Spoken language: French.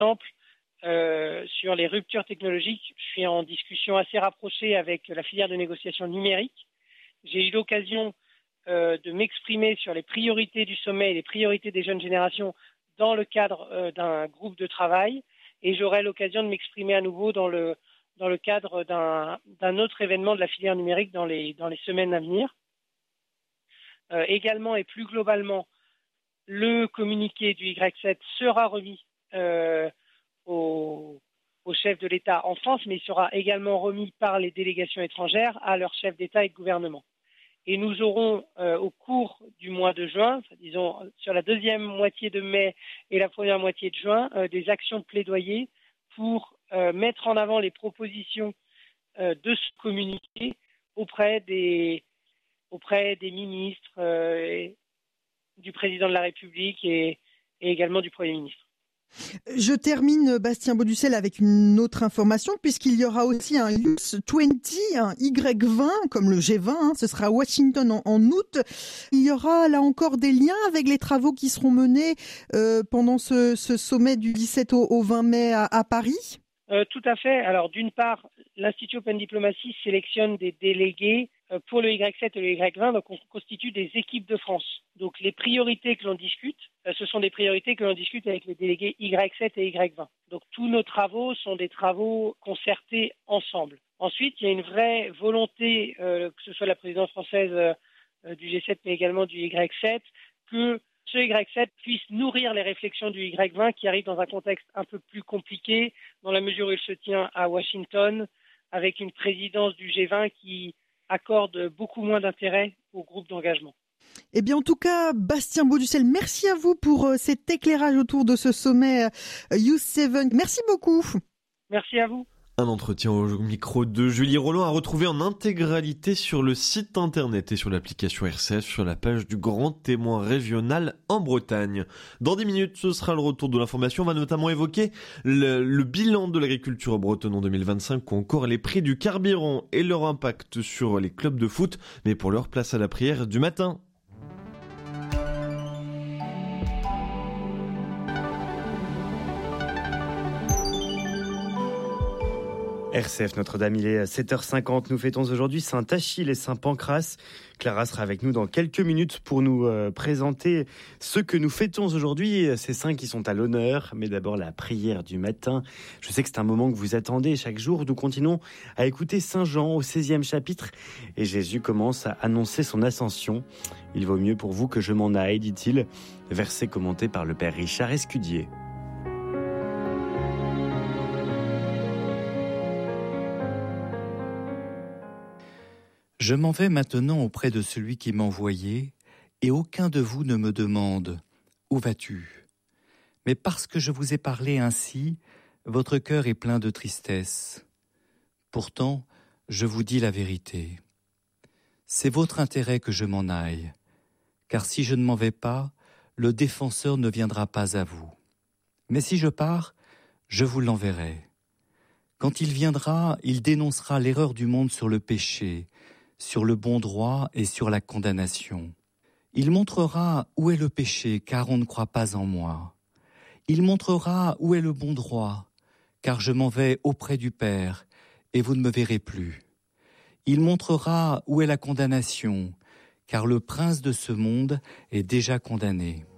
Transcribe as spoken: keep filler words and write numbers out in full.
exemple, euh, sur les ruptures technologiques, je suis en discussion assez rapprochée avec la filière de négociation numérique. J'ai eu l'occasion euh, de m'exprimer sur les priorités du sommet et les priorités des jeunes générations dans le cadre euh, d'un groupe de travail. Et j'aurai l'occasion de m'exprimer à nouveau dans le, dans le cadre d'un, d'un autre événement de la filière numérique dans les, dans les semaines à venir. Euh, également et plus globalement, le communiqué du Y sept sera remis euh, au, au chef de l'État en France, mais il sera également remis par les délégations étrangères à leurs chefs d'État et de gouvernement. Et nous aurons euh, au cours du mois de juin, disons sur la deuxième moitié de mai et la première moitié de juin, euh, des actions de plaidoyer pour euh, mettre en avant les propositions euh, de ce communiqué auprès des, auprès des ministres, euh, et du président de la République et, et également du Premier ministre. Je termine, Bastien Baudussel, avec une autre information, puisqu'il y aura aussi un U S vingt, un Y vingt, comme le G vingt, hein, ce sera à Washington en, en août. Il y aura là encore des liens avec les travaux qui seront menés euh, pendant ce, ce sommet du dix-sept au, au vingt mai à, à Paris. Euh, tout à fait. Alors, d'une part, l'Institut Open Diplomacy sélectionne des délégués euh, pour le Y sept et le Y vingt, donc on constitue des équipes de France. Donc, les priorités que l'on discute, euh, ce sont des priorités que l'on discute avec les délégués Y sept et Y vingt. Donc, tous nos travaux sont des travaux concertés ensemble. Ensuite, il y a une vraie volonté, euh, que ce soit la présidence française euh, du G sept, mais également du Y sept, que ce Y sept puisse nourrir les réflexions du Y vingt qui arrive dans un contexte un peu plus compliqué, dans la mesure où il se tient à Washington, avec une présidence du G vingt qui accorde beaucoup moins d'intérêt au groupe d'engagement. Eh bien, en tout cas, Bastien Baudussel, merci à vous pour euh, cet éclairage autour de ce sommet euh, U sept. Merci beaucoup. Merci à vous. Un entretien au micro de Julie Roland à retrouver en intégralité sur le site internet et sur l'application R C F sur la page du Grand Témoin Régional en Bretagne. Dans dix minutes, ce sera le retour de l'information. On va notamment évoquer le, le bilan de l'agriculture bretonne en deux mille vingt-cinq ou encore les prix du carburant et leur impact sur les clubs de foot. Mais pour l'heure, place à la prière du matin. R C F Notre-Dame, il est sept heures cinquante. Nous fêtons aujourd'hui Saint-Achille et Saint-Pancrace. Clara sera avec nous dans quelques minutes pour nous euh, présenter ce que nous fêtons aujourd'hui, ces saints qui sont à l'honneur. Mais d'abord, la prière du matin. Je sais que c'est un moment que vous attendez chaque jour. Nous continuons à écouter Saint Jean au seizième chapitre. Et Jésus commence à annoncer son ascension. Il vaut mieux pour vous que je m'en aille, dit-il. Verset commenté par le Père Richard Escudier. Je m'en vais maintenant auprès de celui qui m'a envoyé, et aucun de vous ne me demande « Où vas-tu » Mais parce que je vous ai parlé ainsi, votre cœur est plein de tristesse. Pourtant, je vous dis la vérité. C'est votre intérêt que je m'en aille, car si je ne m'en vais pas, le défenseur ne viendra pas à vous. Mais si je pars, je vous l'enverrai. Quand il viendra, il dénoncera l'erreur du monde sur le péché, sur le bon droit et sur la condamnation. Il montrera où est le péché, car on ne croit pas en moi. Il montrera où est le bon droit, car je m'en vais auprès du Père, et vous ne me verrez plus. Il montrera où est la condamnation, car le prince de ce monde est déjà condamné.